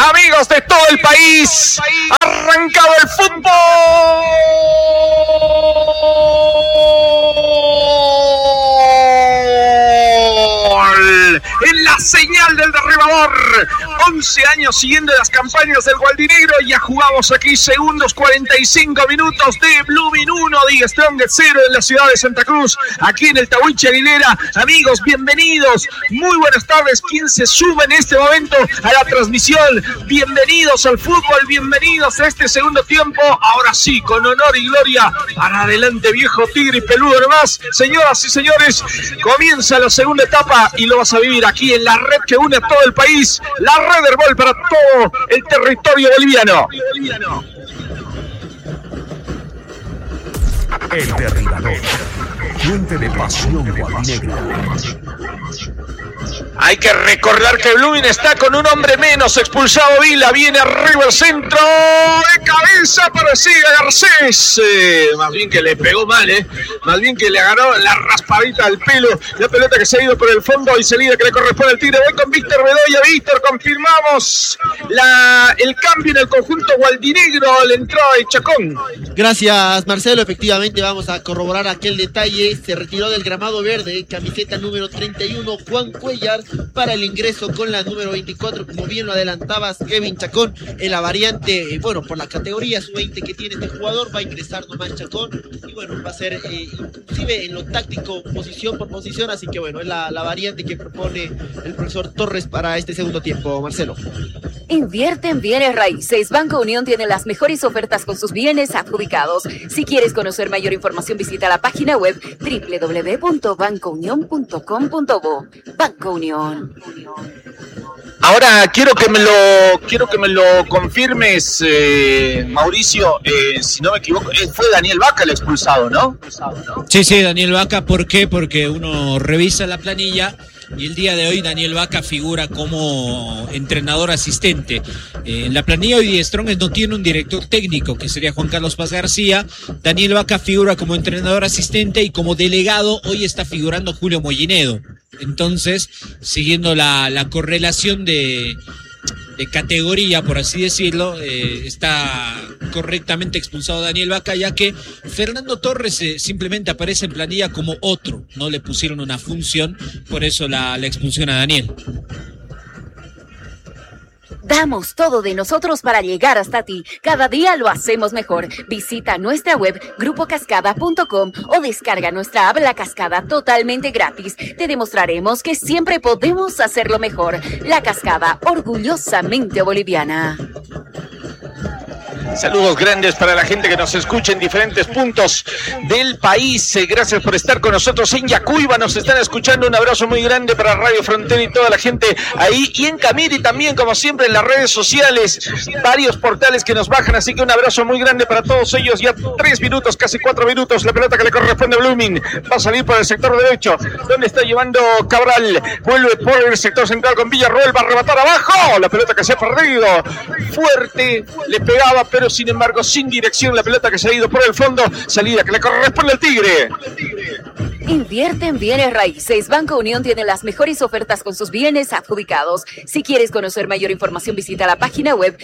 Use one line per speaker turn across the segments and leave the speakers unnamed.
amigos de todo el país, arrancado el fútbol en la señal del derribador. 11 años siguiendo las campañas del Gualdinegro, ya jugamos aquí segundos, 45 minutos de Blooming 1, Die Strongest 0 en la ciudad de Santa Cruz, aquí en el Tahuichi Aguilera. Amigos, bienvenidos, muy buenas tardes, quien se suma en este momento a la transmisión, bienvenidos al fútbol, bienvenidos a este segundo tiempo, ahora sí, con honor y gloria, para adelante viejo tigre y peludo nomás. Señoras y señores, comienza la segunda etapa y lo vas a vivir aquí en la red que une a todo el país, la red Herbol para todo el territorio boliviano.
El Derribador, fuente de pasión gualdinegra.
Hay que recordar que Blooming está con un hombre menos, expulsado Vila, viene arriba el centro, de cabeza para Siga Garcés, más bien que le pegó mal, más bien que le agarró la raspadita al pelo, la pelota que se ha ido por el fondo y salida que le corresponde al Tigre. Voy con Víctor Bedoya. Víctor, confirmamos el cambio en el conjunto gualdinegro, la entrada de Chacón.
Gracias, Marcelo, efectivamente vamos a corroborar aquel detalle. Se retiró del gramado verde, camiseta número 31, Juan Cuellar, para el ingreso con la número 24, como bien lo adelantabas, Kevin Chacón, en la variante, por la categoría sub-20 que tiene este jugador, va a ingresar nomás Chacón, y va a ser inclusive en lo táctico, posición por posición, así que es la variante que propone el profesor Torres para este segundo tiempo, Marcelo.
Invierte en bienes raíces. Banco Unión tiene las mejores ofertas con sus bienes adjudicados. Si quieres conocer mayor información, visita la página web www.bancounion.com.bo. Banco Unión.
Ahora quiero que me lo confirmes, Mauricio, si no me equivoco, fue Daniel Vaca el expulsado, ¿no?
Sí, Daniel Vaca. ¿Por qué? Porque uno revisa la planilla y el día de hoy Daniel Vaca figura como entrenador asistente. En la planilla hoy Die Strongest no tiene un director técnico, que sería Juan Carlos Paz García. Daniel Vaca figura como entrenador asistente y como delegado hoy está figurando Julio Mollinedo. Entonces, siguiendo la correlación de categoría, por así decirlo, está correctamente expulsado Daniel Vaca, ya que Fernando Torres simplemente aparece en planilla como otro, no le pusieron una función, por eso la expulsión a Daniel.
Damos todo de nosotros para llegar hasta ti. Cada día lo hacemos mejor. Visita nuestra web grupocascada.com o descarga nuestra app La Cascada totalmente gratis. Te demostraremos que siempre podemos hacerlo mejor. La Cascada, orgullosamente boliviana.
Saludos grandes para la gente que nos escucha en diferentes puntos del país. Gracias por estar con nosotros en Yacuiba. Nos están escuchando. Un abrazo muy grande para Radio Frontera y toda la gente ahí. Y en Camiri también, como siempre, en las redes sociales. Varios portales que nos bajan. Así que un abrazo muy grande para todos ellos. Ya 3 minutos, casi 4 minutos. La pelota que le corresponde a Blooming. Va a salir por el sector derecho. ¿Dónde está llevando Cabral? Vuelve por el sector central con Villarroel. Va a arrebatar abajo. La pelota que se ha perdido. Fuerte. Le pegaba, pero sin embargo sin dirección, la pelota que se ha ido por el fondo, salida que le corresponde al Tigre.
Invierte en bienes raíces. Banco Unión tiene las mejores ofertas con sus bienes adjudicados. Si quieres conocer mayor información, visita la página web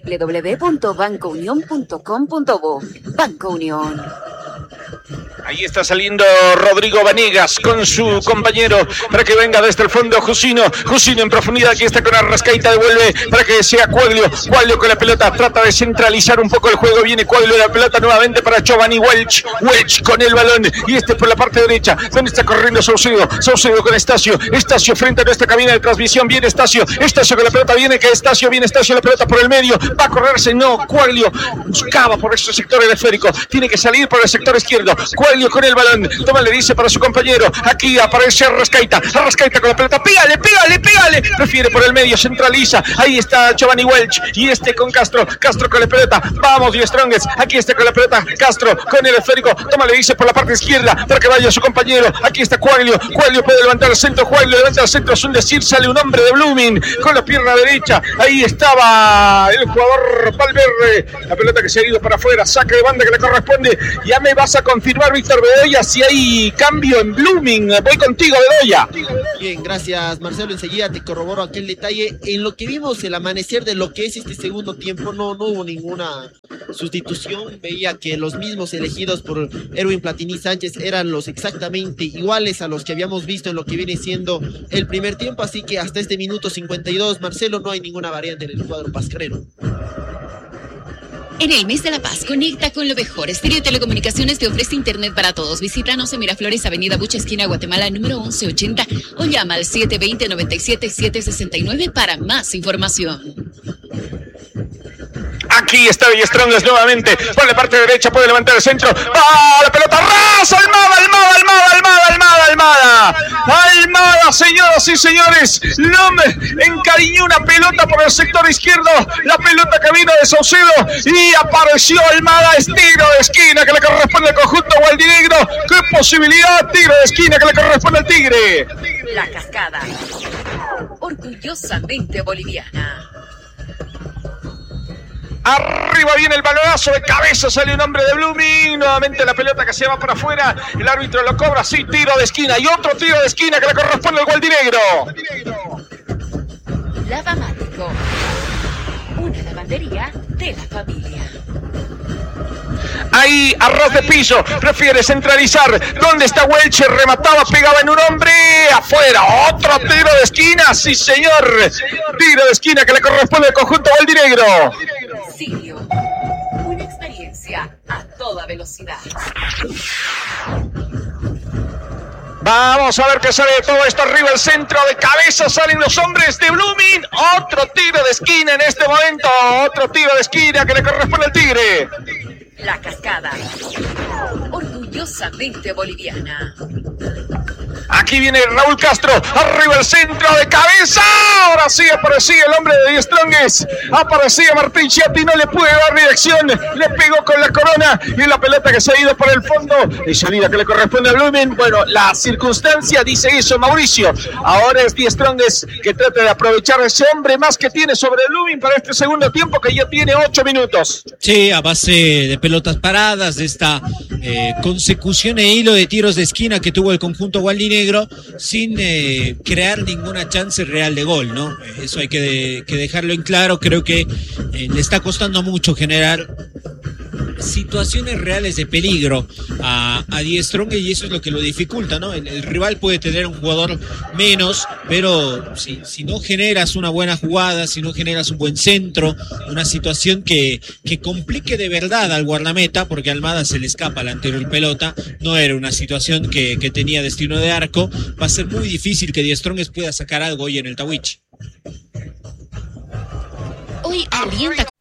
www.bancounion.com.bo. Banco Unión.
Ahí está saliendo Rodrigo Vanegas con su compañero para que venga desde el fondo Jusino en profundidad. Aquí está con Arrascaita, devuelve para que sea Cuaglio con la pelota, trata de centralizar un poco el juego. Viene Cuaglio, la pelota nuevamente para Giovanni Welch con el balón y por la parte derecha, donde está corriendo Saucedo con Estacio frente a nuestra cabina de transmisión. Viene Estacio con la pelota, viene Estacio, la pelota por el medio, va a correrse, no, Cuaglio buscaba por ese sector el esférico, tiene que salir por el sector izquierdo. Cuaglio con el balón, toma, le dice para su compañero, aquí aparece Arrascaita con la pelota, pégale, prefiere por el medio, centraliza, ahí está Giovanni Welch y con Castro con la pelota, vamos Die Strongest, aquí está con la pelota Castro con el esférico, toma, le dice por la parte izquierda para que vaya su compañero, aquí está Cuaglio puede levantar el centro, Cuaglio levanta el centro, es un decir, sale un hombre de Blooming con la pierna derecha, ahí estaba el jugador Valverde, la pelota que se ha ido para afuera, saque de banda que le corresponde. Ya me vas a confirmar, Víctor Víctor Bedoya si hay cambio en Blooming. Voy contigo, Bedoya.
Bien, gracias Marcelo, enseguida te corroboro aquel detalle. En lo que vimos el amanecer de lo que es este segundo tiempo, no hubo ninguna sustitución. Veía que los mismos elegidos por Erwin Platini Sánchez eran los exactamente iguales a los que habíamos visto en lo que viene siendo el primer tiempo, así que hasta este minuto 52, Marcelo, no hay ninguna variante en el cuadro pascarero.
En el mes de la paz, conecta con lo mejor. Stereo Telecomunicaciones te ofrece internet para todos. Visítanos en Miraflores, Avenida Bucha, esquina Guatemala, número 1180, o llama al 720-97-769 para más información.
Aquí está Villestrongues nuevamente. Por la parte derecha puede levantar el centro. ¡Ah! La pelota rasa. Almada. Almada, señoras y señores. Lom encariñó una pelota por el sector izquierdo. La pelota que vino de Saucedo. Y apareció Almada. Es tiro de esquina que le corresponde al conjunto gualdinegro. ¡Qué posibilidad! Tiro de esquina que le corresponde al Tigre.
La Cascada. Orgullosamente boliviana.
Arriba viene el balonazo de cabeza, sale un hombre de Blooming, nuevamente la pelota que se va para afuera, el árbitro lo cobra, sí, tiro de esquina, y otro tiro de esquina que le corresponde al gualdinegro.
Lavamático, una lavandería de la familia.
Ahí, arroz de piso, prefiere centralizar. ¿Dónde está Welcher? Remataba, pegaba en un hombre. Afuera, otro tiro de esquina. Sí, señor. Tiro de esquina que le corresponde al conjunto gualdinegro.
Sirio, una experiencia a toda velocidad.
Vamos a ver qué sale de todo esto. Arriba el centro de cabeza, salen los hombres de Blooming. Otro tiro de esquina en este momento. Otro tiro de esquina que le corresponde al Tigre.
La Cascada, orgullosamente boliviana.
Aquí viene Raúl Castro, arriba el centro de cabeza. Ahora sí aparecía el hombre de Villestrongues. Aparecía Martín Chiatti, no le pude dar dirección. Le pegó con la corona y la pelota que se ha ido por el fondo. Y salida que le corresponde a Blooming. Bueno, la circunstancia dice eso, Mauricio. Ahora es Villestrongues que trata de aprovechar ese hombre más que tiene sobre Blooming para este segundo tiempo que ya tiene 8 minutos.
Sí, a base de pelotas paradas, de esta consecución e hilo de tiros de esquina que tuvo el conjunto gualdinegro, sin crear ninguna chance real de gol, ¿no? Eso hay que dejarlo en claro. Creo que le está costando mucho generar situaciones reales de peligro a Die Strong, y eso es lo que lo dificulta, ¿no? El rival puede tener un jugador menos, pero si no generas una buena jugada, si no generas un buen centro, una situación que complique de verdad al guardameta, porque a Almada se le escapa la anterior pelota, no era una situación que tenía destino de arco, va a ser muy difícil que Die Strong pueda sacar algo hoy en el Tahuich.
Hoy alienta